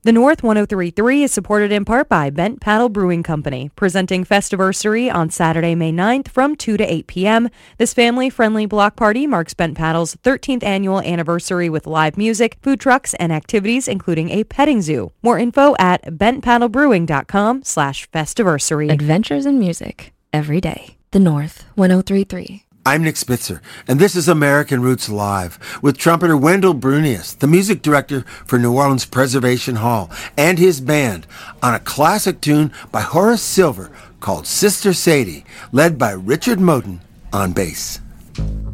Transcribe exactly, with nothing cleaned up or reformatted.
The North one oh three point three is supported in part by Bent Paddle Brewing Company, presenting Festiversary on Saturday, May ninth from two to eight p.m. This family-friendly block party marks Bent Paddle's thirteenth annual anniversary with live music, food trucks, and activities including a petting zoo. More info at bent paddle brewing dot com slash festiversary. Adventures in music every day. The North one oh three point three. I'm Nick Spitzer, and this is American Roots Live with trumpeter Wendell Brunius, the music director for New Orleans Preservation Hall, and his band on a classic tune by Horace Silver called Sister Sadie, led by Richard Moten on bass.